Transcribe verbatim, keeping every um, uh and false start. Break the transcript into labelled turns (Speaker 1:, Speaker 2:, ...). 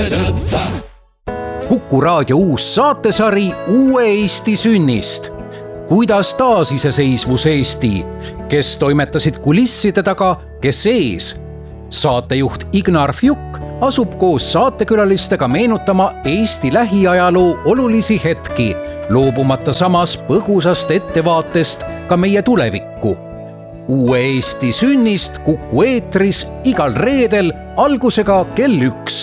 Speaker 1: Kuku raadio uus saatesari Uue Eesti sünnist. Kuidas taasiseseisvus Eesti? Kes toimetasid kulisside taga, kes ees? Saatejuht Ignar Fjuk asub koos saatekülalistega meenutama Eesti lähiajaloo olulisi hetki, loobumata samas põgusast ettevaatest ka meie tulevikku. Uue Eesti sünnist Kuku eetris igal reedel algusega kell üks.